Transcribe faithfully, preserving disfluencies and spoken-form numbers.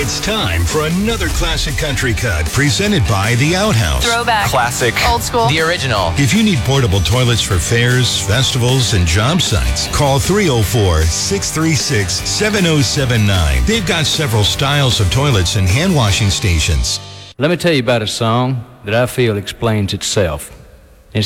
It's time for another classic country cut presented by The Outhouse. Throwback. Classic. Old school. The original. If you need portable toilets for fairs, festivals, and job sites, call three oh four, six three six, seven oh seven nine. They've got several styles of toilets and hand washing stations. Let me tell you about a song that I feel explains itself.